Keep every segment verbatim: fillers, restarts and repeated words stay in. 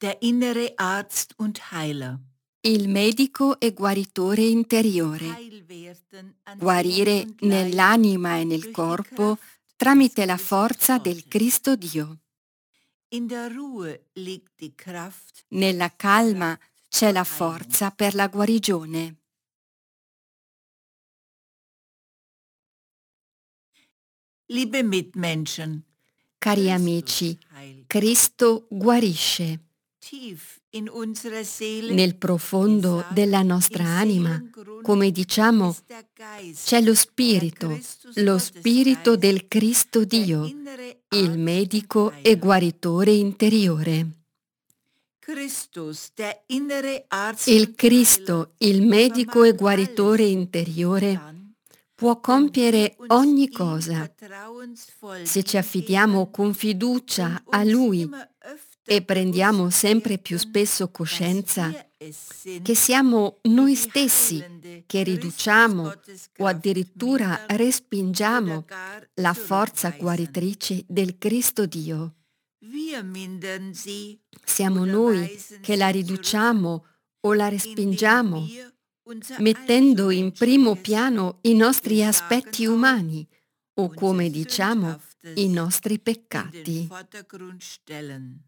der innere Arzt und Heiler. Il medico e guaritore interiore. Heil werden an Seele Guarire und Leib nell'anima e nel durch die corpo Kraft tramite des la Christus forza del Gottes. Cristo Dio. In der Ruhe liegt die Kraft, Nella die calma Kraft c'è zur la Heilung. forza per la guarigione. Liebe Mitmenschen, Cari Christus amici, heilt. Cristo guarisce. Tief in unserer Seele, Nel wir profondo sagen, della im nostra anima, Seelengrund come diciamo, ist der Geist, c'è lo der spirito, Christus lo Gottes spirito Geist, del Cristo der Dio, innere il Arzt medico und e Heiler. guaritore interiore. Christus, der innere Arzt Il und Heiler, Cristo, il medico e vermag guaritore alles, interiore, dann, può wenn wir compiere uns ogni ihm cosa vertrauensvoll se ci hingeben affidiamo con und fiducia a uns Lui immer öfter e prendiamo bewusst sempre più werden, spesso dass coscienza wir es sind, che siamo die noi die stessi heilende che Christus riduciamo Gottes o Kraft addirittura mindern oder respingiamo gar la forza zurückweisen. guaritrice del Cristo Dio. Wir mindern sie Siamo oder noi weisen che la sie zurück, riduciamo o la indem respingiamo, wir unser mettendo in primo allzu menschliches, piano i nostri wir aspetti sagen auch, umani o, unser come diciamo, i Sündhaftes nostri in den peccati. Vordergrund stellen.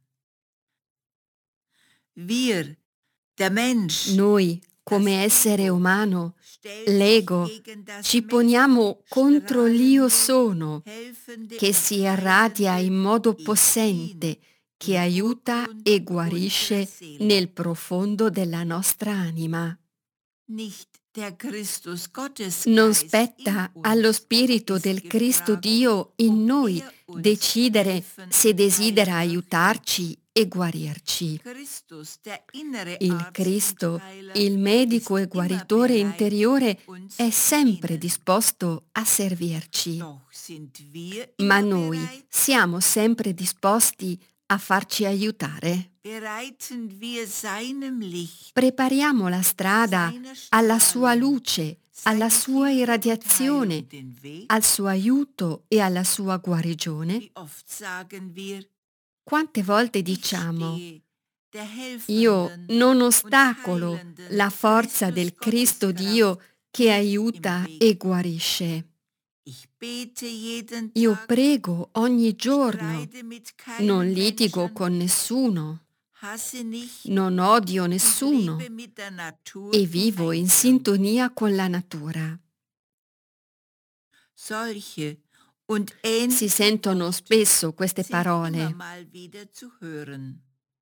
Wir, der Mensch, Noi, das come essere Ego, umano, stellt sich l'ego, gegen das ci poniamo contro l'io mächtig sono, helfende che und si irradia in heilende modo Ich possente, Bin che im aiuta Urgrund e unserer guarisce Seele. nel profondo della nostra anima. Nicht der Christus Gottes Non Geist in spetta allo uns Spirito ist del Cristo gefragt, Dio in ob noi er uns decidere helfen se und desidera heilen möchte. aiutarci e guarirci. Christus, der innere Il Arzt und Cristo, Heiler, il medico ist e immer guaritore bereit, interiore, uns è zu sempre dienen. disposto a servirci. Doch sind wir Ma immer noi bereit? siamo sempre disposti a farci aiutare? Bereiten wir seinem Licht, Prepariamo la strada seiner alla sua Strahlung, luce, alla seiner sua Hilfe und irradiazione, Heilung den Weg? al suo aiuto e alla sua guarigione? Wie oft sagen wir, Quante volte ich diciamo: stehe der io helfenden non und ostacolo heilenden la forza Christus del Cristo Gotteskraft Dio che nicht im aiuta Weg. e guarisce. Ich bete jeden Io Tag, prego ogni giorno, streite mit non keinem litigo Menschen, con nessuno, hasse nicht non odio und nessuno lebe mit der Natur e vivo in gemeinsam. sintonia con la natura. Solche und Si ähnliche sentono Worte spesso queste sind immer parole. mal wieder zu hören.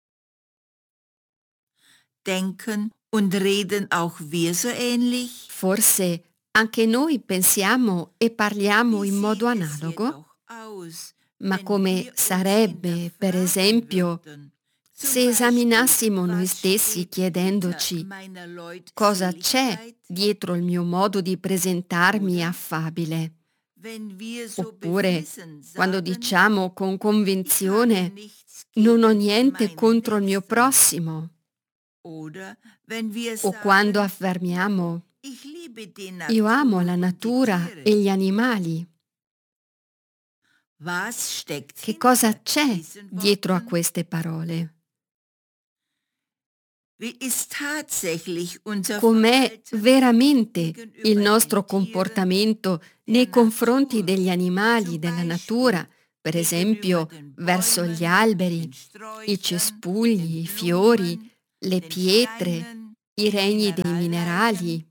Denken und reden auch wir so ähnlich? Forse anche noi pensiamo e parliamo Wie in modo sieht es analogo? jedoch aus, Ma wenn come wir uns sarebbe, per hinterfragen esempio, würden? Zum se Beispiel, esaminassimo noi was stessi steht hinter chiedendoci meiner cosa c'è Leutseligkeit? dietro il mio modo di presentarmi Oder affabile? wenn wir so Oppure beflissen quando sagen, diciamo con ich habe convinzione nichts non ho gegen niente meinen contro il mio Nächsten. prossimo, Oder wenn wir o quando sagen, affermiamo ich liebe die io amo Natur la und die natura Tiere. e gli animali. Was steckt Che cosa hinter c'è diesen dietro a Worten? queste parole? Wie ist tatsächlich unser Com'è Verhalten veramente il gegenüber nostro den Tieren comportamento der nei confronti Natur? degli animali Zum della natura, Beispiel per gegenüber esempio den verso gli Bäumen, alberi, den i Sträuchern, cespugli, i den fiori, Blumen, le den pietre, Steinen, i den regni dei Mineralreichen? minerali?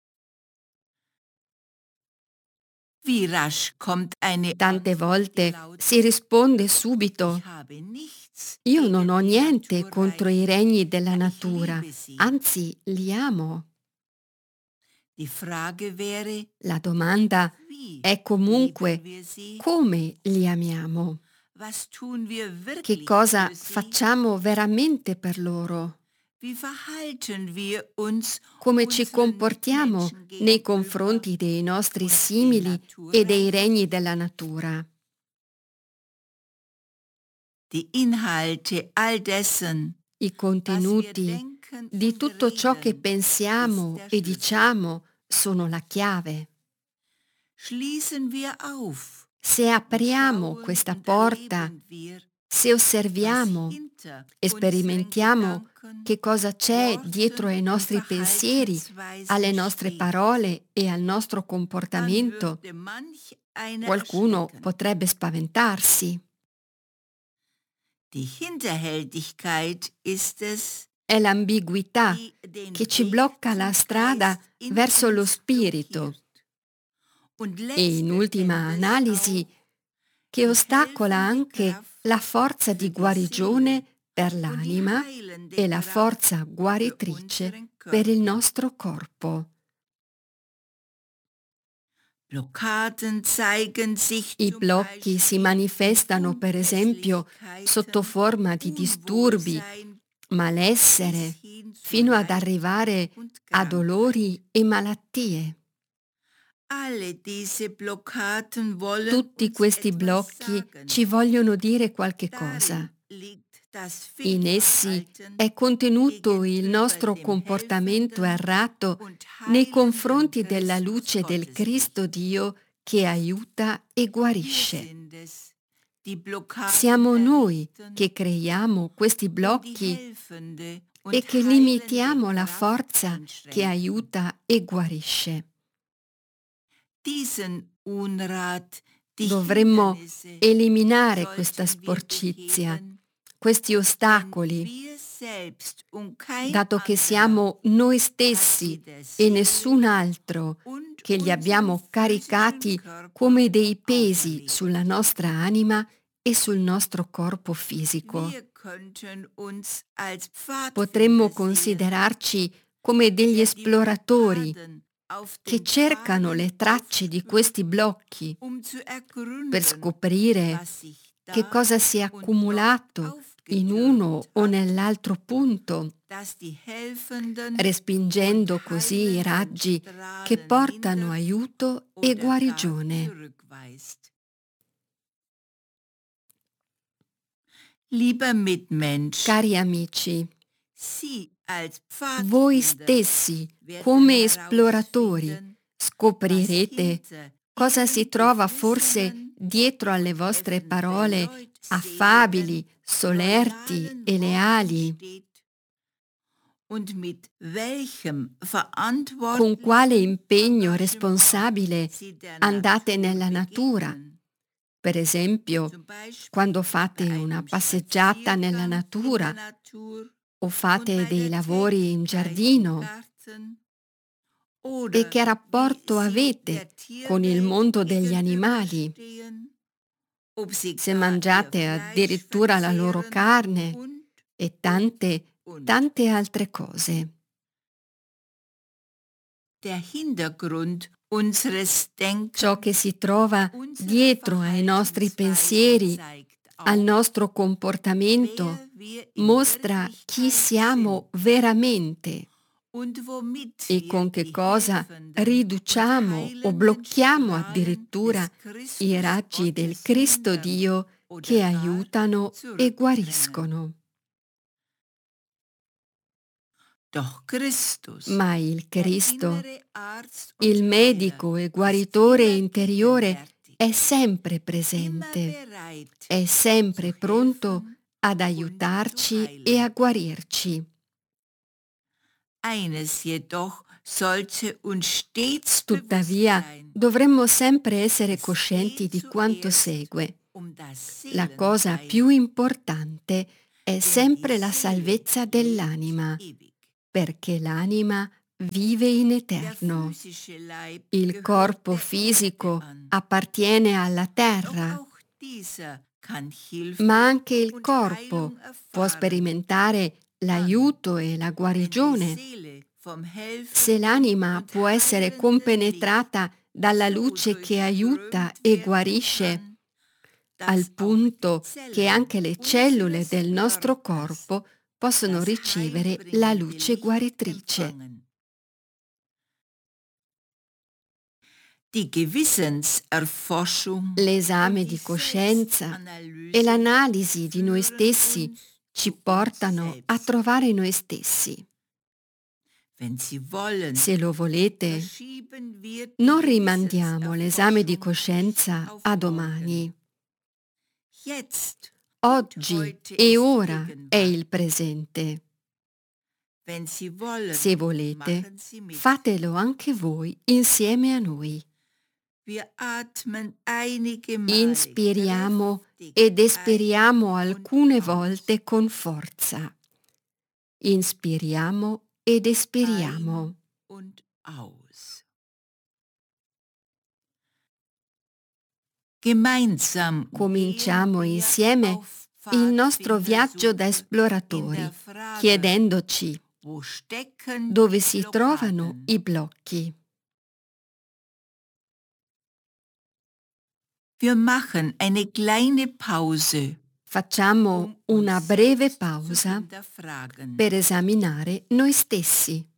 Wie rasch kommt eine Tante Antwort, die volte lautet, si risponde ich subito: habe nichts io non gegen ho die niente contro i Naturreiche, regni della ja, ich natura, liebe sie. anzi li amo. Die Frage wäre, La domanda wie è lieben comunque: wir sie? come li amiamo? Was tun wir Che wirklich cosa für sie? facciamo veramente per loro? Wie verhalten wir uns Come ci unseren comportiamo Mitmenschen nei gegenüber confronti dei nostri und den simili e dei Naturreichen? regni della natura? Die Inhalte all dessen, I was wir contenuti denken di und tutto ciò che reden, ist pensiamo der e Schlüssel. diciamo sono la chiave. Schließen wir auf Se und apriamo schauen questa und porta erleben wir, Se osserviamo e sperimentiamo che cosa c'è dietro ai nostri pensieri, alle nostre parole e al nostro comportamento, qualcuno potrebbe spaventarsi. Die Hinterhältigkeit ist es, È l'ambiguità die den che ci Weg blocca zum la strada Geist in verso lo uns spirito blockiert. Und e in letzten ultima Endes analisi auch che die ostacola helfende anche Kraft la forza für di die Seele guarigione per und die l'anima heilende e la Kraft forza für guaritrice unseren per il Körper. nostro corpo. Blockaden zeigen sich I zum blocchi si Beispiel in manifestano per esempio sotto Unpässlichkeiten, forma di disturbi, Unwohlsein bis malessere, hin zu fino ad Leid arrivare und a Krankheit. dolori e malattie. Alle diese Blockaden wollen Tutti uns questi etwas blocchi sagen. ci vogliono dire qualche cosa. Darin liegt das In essi Fehlverhalten è contenuto il gegenüber nostro dem comportamento helfenden errato und nei heilenden confronti della Christus luce del Gotteslicht. Cristo Dio che aiuta e Wir guarisce. sind es, die Blockaden Siamo noi errichten che creiamo questi und die blocchi helfende e und che heilende limitiamo la Kraft forza che einschränken. aiuta e guarisce. Diesen Unrat, die Dovremmo Hindernisse eliminare questa sollten wir sporcizia, beheben, questi denn ostacoli, wir selbst und kein dato che anderer siamo noi hat stessi sie der e Seele nessun altro und che li unserem abbiamo physischen caricati Körper come dei pesi auferlegt. sulla nostra anima e sul nostro corpo fisico. Wir könnten uns als Potremmo Pfadfinder sehen, considerarci come degli der die esploratori Blockaden auf che den cercano le Pfaden tracce di aufspürt, questi blocchi um zu per ergründen, scoprire was sich che da cosa si è und dort accumulato in uno aufgetürmt o hat, nell'altro punto, dass die helfenden und respingendo così i heilenden raggi che Strahlen portano hindert aiuto e oder gar guarigione. zurückweist. Lieber Mitmensch, Cari amici, Sie als voi Pfadfinder stessi, werden come esploratori, herausfinden, was scoprirete hinter cosa si Ihren trova forse beflissenen dietro alle und vostre helfend parole affabili, beleutseligen, solerti loyalen e Worten leali, steht und mit welchem con quale verantwortlichen impegno Engagement responsabile Sie der andate Natur nella natura. begegnen. Per esempio, Zum Beispiel quando bei fate una einem passeggiata nella Spaziergang in der natura Natur o und fate bei dei der lavori in Tätigkeit im giardino, Garten e oder che wie rapporto Sie avete der con il Tierwelt mondo degli animali, gegenüberstehen, ob Sie se gar ihr mangiate Fleisch addirittura la loro verzehren carne und, e und, tante, und. tante altre cose. Der Hintergrund unseres Ciò che Denkens, si trova unserer dietro ai nostri Verhaltensweisen pensieri, zeigt al auf, nostro comportamento, wer wir in mostra chi Wirklichkeit siamo sind veramente und womit e wir con che die cosa helfenden und riduciamo o heilenden blocchiamo Strahlen addirittura des i Christus raggi del Gottes Cristo hindern Dio oder che gar aiutano e zurückdrängen. guariscono. Doch Christus, Ma il der Cristo, innere Arzt und il Heiler, medico e ist guaritore immer interiore, gegenwärtig, è sempre immer presente, bereit, è sempre zu pronto helfen ad und zu aiutarci heilen. e a guarirci. Eines jedoch sollte uns stets bewusst Tuttavia, sein, dovremmo sempre essere es coscienti geht di quanto zuerst segue. um das La cosa più Seelenheil, importante è denn die sempre la Seele salvezza lebt dell'anima, ewig. perché l'anima vive in Der eterno. physische Leib Il gehört corpo der Erde fisico an, appartiene alla doch terra, auch dieser kann ma Hilfe anche il und corpo Heilung può erfahren, sperimentare dann, l'aiuto e la wenn die guarigione Seele vom se helfenden l'anima und può essere heilenden Licht compenetrata dalla so luce che aiuta durchströmt e werden guarisce, kann, al dass auch die punto che Zellen anche le cellule unseres del nostro Körpers corpo possono das ricevere la heilbringende luce Licht guaritrice. empfangen. Die Gewissenserforschung L'esame und die di coscienza e Selbstanalyse l'analisi di noi führen stessi uns ci zu uns portano a selbst. trovare noi stessi. Wenn Sie wollen, Se lo volete, verschieben wir die non rimandiamo l'esame di Gewissenserforschung coscienza auf a morgen. domani. Jetzt Oggi e ora è il presente. Se volete, fatelo anche voi insieme a noi. Inspiriamo ed espiriamo alcune volte con forza. Inspiriamo ed espiriamo. Cominciamo insieme il nostro viaggio da esploratori, chiedendoci dove si trovano i blocchi. Wir machen eine kleine Pause, Facciamo una breve pausa per esaminare noi stessi.